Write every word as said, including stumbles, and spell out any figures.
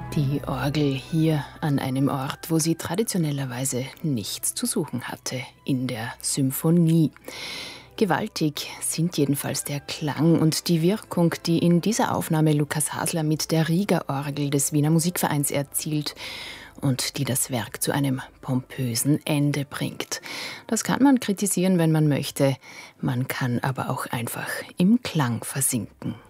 Die Orgel hier an einem Ort, wo sie traditionellerweise nichts zu suchen hatte, in der Symphonie. Gewaltig sind jedenfalls der Klang und die Wirkung, die in dieser Aufnahme Lukas Hasler mit der Rieger-Orgel des Wiener Musikvereins erzielt und die das Werk zu einem pompösen Ende bringt. Das kann man kritisieren, wenn man möchte. Man kann aber auch einfach im Klang versinken.